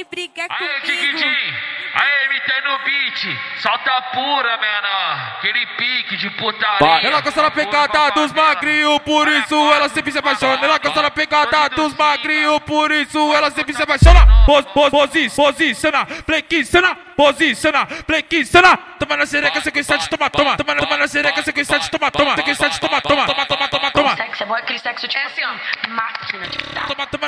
de brigar Aê, comigo. Tiquidim! Aê, MT no beat! Solta pura, menor! Aquele pique de putaria! Ela gosta da pegada dos magrinhos, por isso ela sempre se apaixona. Ela gosta da pegada dos magrinhos, por isso ela sempre se apaixona. Posiciona, flexiona, posiciona, flexiona. Toma na xereca, sequência de toma. Toma na xereca, sequência de toma.